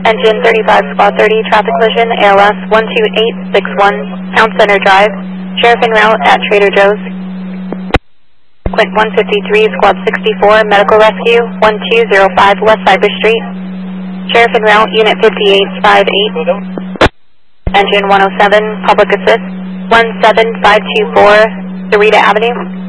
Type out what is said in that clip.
Engine 35 Squad 30, traffic collision, ALS 12861, Town Center Drive, Sheriff en route at Trader Joe's. Quint 153, Squad 64, medical rescue, 1205 West Cypress Street. Sheriff en route, Unit 5858. Engine 107, public assist, 17524, Dorita Avenue.